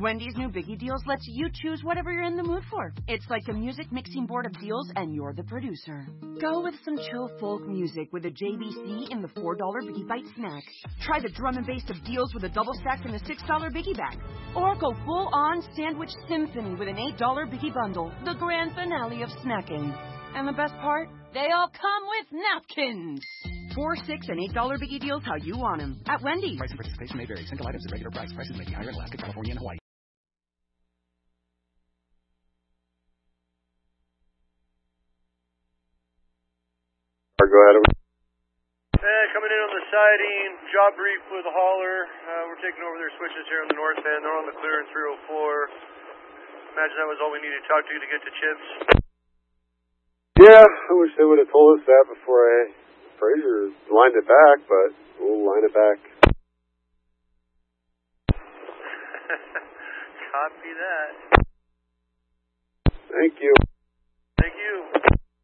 Wendy's new Biggie Deals lets you choose whatever you're in the mood for. It's like a music mixing board of deals, and you're the producer. Go with some chill folk music with a JBC in the $4 Biggie Bite snack. Try the drum and bass of deals with a double stack in the $6 Biggie Bag. Or go full-on sandwich symphony with an $8 Biggie Bundle, the grand finale of snacking. And the best part? They all come with napkins. $4, $6, and $8 Biggie Deals how you want them. At Wendy's. Price and participation may vary. Single items at regular price. Prices may be higher in Alaska, California, and Hawaii. Go ahead. Coming in on the siding, job brief with a hauler. We're taking over their switches here on the north end. They're on the clear in 304. Imagine that was all we needed to talk to get to Chips. Yeah, I wish they would have told us that before Fraser lined it back, but we'll line it back. Copy that. Thank you.